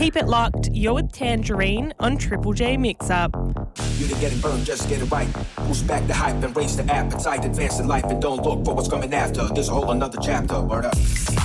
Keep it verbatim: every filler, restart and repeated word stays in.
Keep it locked. You're with Tangerine on Triple J Mix Up. You to getting burned, just get it right. Boost back the hype and raise the appetite. Advance in life and don't look for what's coming after. There's a whole another chapter. Word up.